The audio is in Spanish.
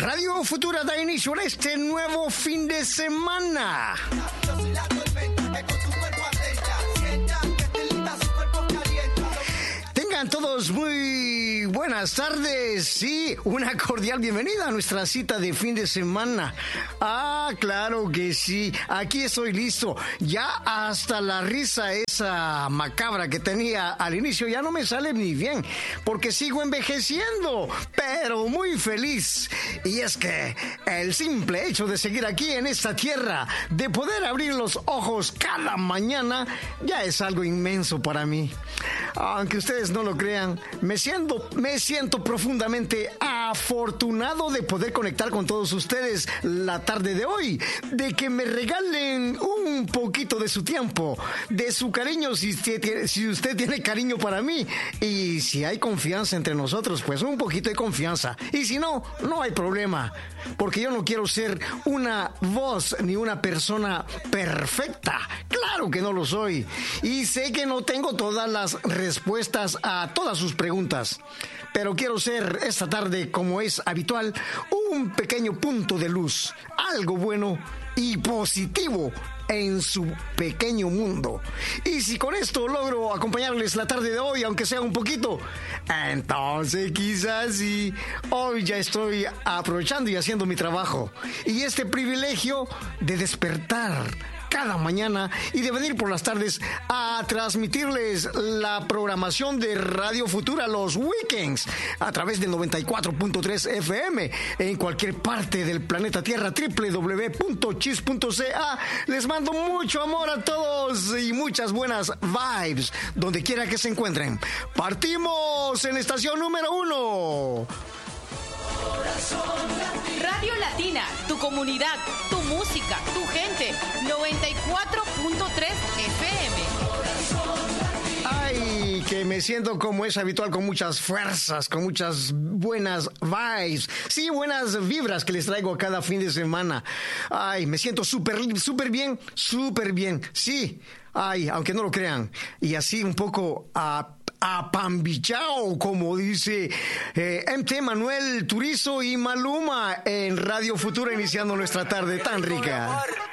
Radio Futura da inicio a este nuevo fin de semana. Tengan todos muy buenas tardes. Sí, una cordial bienvenida a nuestra cita de fin de semana. Ah, claro que sí. Aquí estoy listo. Ya hasta la risa esa macabra que tenía al inicio ya no me sale ni bien, porque sigo envejeciendo, pero muy feliz. Y es que el simple hecho de seguir aquí en esta tierra, de poder abrir los ojos cada mañana, ya es algo inmenso para mí. Aunque ustedes no lo crean, me siento profundamente afortunado de poder conectar con todos ustedes la tarde de hoy, de que me regalen un poquito de su tiempo, de su cariño, si usted tiene cariño para mí, y si hay confianza entre nosotros, pues un poquito de confianza, y si no, no hay problema, porque yo no quiero ser una voz ni una persona perfecta. Claro que no lo soy, y sé que no tengo todas las respuestas a todas sus preguntas, pero quiero ser esta tarde, como es habitual, un pequeño punto de luz, algo bueno y positivo en su pequeño mundo. Y si con esto logro acompañarles la tarde de hoy, aunque sea un poquito, entonces quizás sí, hoy ya estoy aprovechando y haciendo mi trabajo. Y este privilegio de despertar cada mañana y de venir por las tardes a transmitirles la programación de Radio Futura los weekends a través del 94.3 FM en cualquier parte del planeta Tierra, www.chis.ca. Les mando mucho amor a todos y muchas buenas vibes donde quiera que se encuentren. Partimos en estación número 1. Radio Latina, tu comunidad, tu música, tu gente, 94.3 FM. Ay, que me siento como es habitual, con muchas fuerzas, con muchas buenas vibes. Sí, buenas vibras que les traigo cada fin de semana. Ay, me siento súper bien, súper bien. Sí, ay, aunque no lo crean. Y así un poco apambichao, como dice MT Manuel Turizo y Maluma en Radio Futura, iniciando nuestra tarde tan rica.